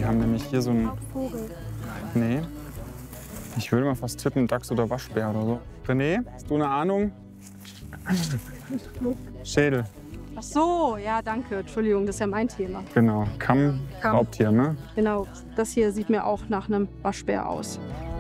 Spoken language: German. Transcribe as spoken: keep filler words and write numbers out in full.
Die haben nämlich hier so ein... Vogel. Nee. Ich würde mal fast tippen, Dachs oder Waschbär oder so. René, hast du eine Ahnung? Schädel. Ach so, ja, danke. Entschuldigung, das ist ja mein Thema. Genau. Kamm, Kamm. Raubtier, ne? Genau, das hier sieht mir auch nach einem Waschbär aus.